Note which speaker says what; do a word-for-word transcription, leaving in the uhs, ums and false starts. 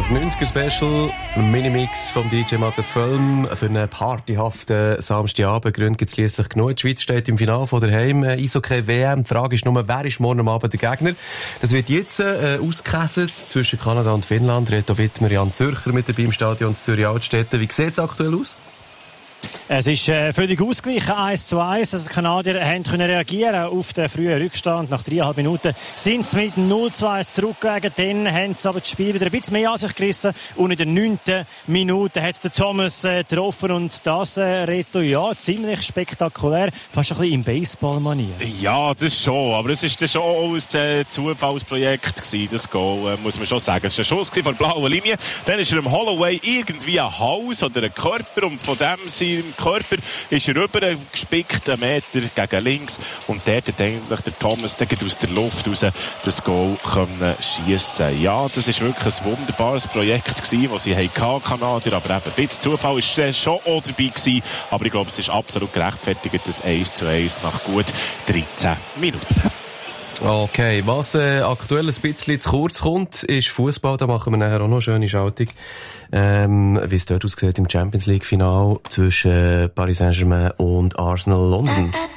Speaker 1: Das neunziger-Special, Minimix vom D J Matthias Völm für einen partyhaften Samstagabend. Gründe gibt es schliesslich genug. Die Schweiz steht im Finale von der Heim-Eishockey-W M. Die Frage ist nur, wer ist morgen am Abend der Gegner? Das wird jetzt äh, ausgekesselt zwischen Kanada und Finnland. Reto Wittmer, Jan Zürcher mit dabei im Stadion Zürich-Altstetten. Wie sieht es aktuell aus?
Speaker 2: Es ist äh, völlig ausgeglichen, eins zu eins. Also die Kanadier haben können reagieren auf den frühen Rückstand. Nach dreieinhalb Minuten sind sie mit null zu eins zurückgegangen. Dann haben sie aber das Spiel wieder ein bisschen mehr an sich gerissen. Und in der neunten Minute hat der Thomas äh, getroffen. Und das, äh, Reto, ja, ziemlich spektakulär. Fast ein bisschen im Baseball-Manier.
Speaker 3: Ja, das schon. Aber es war schon auch ein äh, Zufallsprojekt gewesen, das Goal, äh, muss man schon sagen. Es war ein Schuss von der blauen Linie. Dann ist er im Holloway irgendwie ein Hals oder ein Körper. Und von dem seinem Körper ist er rüber gespickt, einen Meter gegen links. Und dort hat eigentlich der Thomas aus der Luft raus das Goal können schiessen. Ja, das war wirklich ein wunderbares Projekt gewesen, das sie hatten, Kanadier. Aber eben ein bisschen Zufall war schon auch dabei gewesen. Aber ich glaube, es ist absolut gerechtfertigt, das eins zu eins nach gut dreizehn Minuten.
Speaker 1: Okay, was äh, aktuell ein bisschen zu kurz kommt, ist Fußball. Da machen wir nachher auch noch eine schöne Schaltung. Ähm, wie es dort aussieht im Champions League Final zwischen Paris Saint-Germain und Arsenal London.